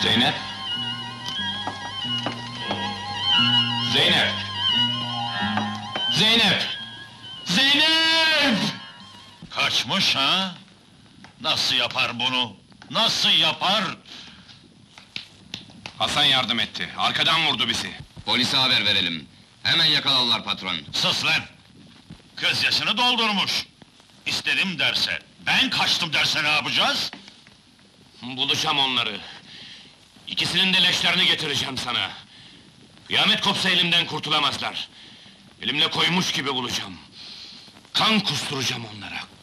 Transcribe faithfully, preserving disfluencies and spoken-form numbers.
Zeynep! Zeynep! Zeynep! Zeynep! Kaçmış ha? Nasıl yapar bunu? Nasıl yapar? Hasan yardım etti, arkadan vurdu bizi. Polise haber verelim. Hemen yakalarlar patron. Sus lan! Kız yaşını doldurmuş! İstedim derse, ben kaçtım derse ne yapacağız? Bulacağım onları. İkisinin de leşlerini getireceğim sana. Kıyamet kopsa elimden kurtulamazlar. Elimle koymuş gibi bulacağım. Kan kusturacağım onlara,